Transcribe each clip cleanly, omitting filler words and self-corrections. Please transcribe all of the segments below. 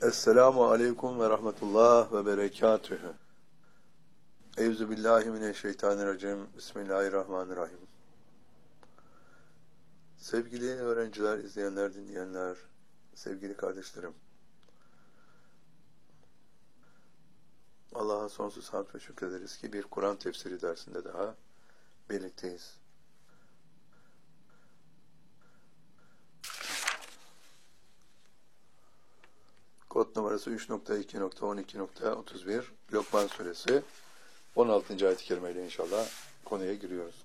Esselamu aleyküm ve rahmetullah ve berekatühü. Euzubillahimineşşeytanirracim. Bismillahirrahmanirrahim. Sevgili öğrenciler, izleyenler, dinleyenler, sevgili kardeşlerim. Allah'a sonsuz hamd ve şükrederiz ki bir Kur'an tefsiri dersinde daha birlikteyiz. Kod numarası 3.2.12.31 Lokman Suresi 16. ayet-i kerimeyle inşallah konuya giriyoruz.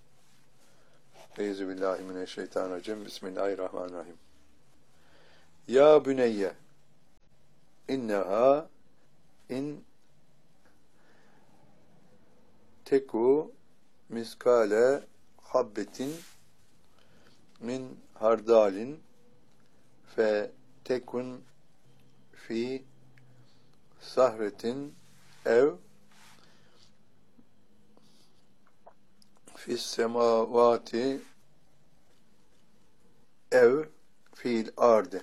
Euzubillahimineşşeytanirracim. Bismillahirrahmanirrahim. Ya büneyye inneha in teku miskale habbetin min hardalin fe tekun fi sahretin ev fis semavati ev fil ardı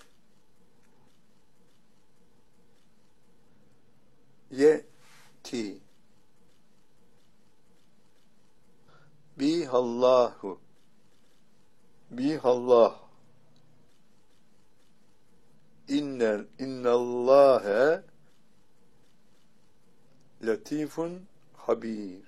yeti bihallahu bihallah innallâhe latifun habir.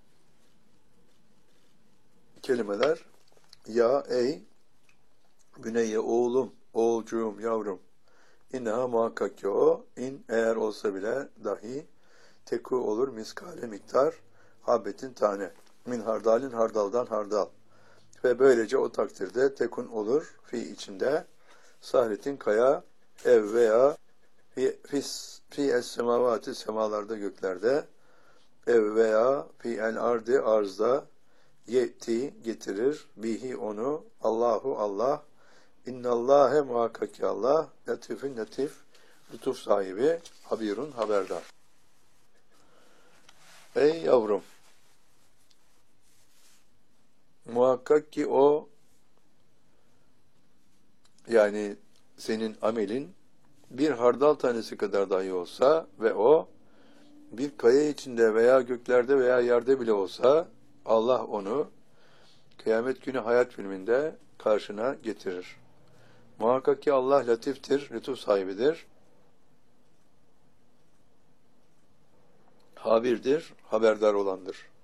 Kelimeler: ya ey büneyye oğlum, oğulcuğum, yavrum. İnneha muhakkak ki o, in eğer olsa bile dahi, teku olur miskale miktar, habbetin tane, min hardalin hardaldan hardal. Ve böylece o takdirde tekun olur fi içinde, sahretin kaya, ev veya fi es semavati semalarda göklerde, ev veya fi el ardı arzda, yeti getirir, bihi onu, Allahu Allah, innallâhe muhakkak ki Allah, latifün latif, lütuf sahibi, habirun haberdar. Ey yavrum, muhakkak ki o, yani senin amelin bir hardal tanesi kadar dahi olsa ve o bir kaya içinde veya göklerde veya yerde bile olsa, Allah onu kıyamet günü hayat filminde karşına getirir. Muhakkak ki Allah latiftir, lütuf sahibidir. Habirdir, haberdar olandır.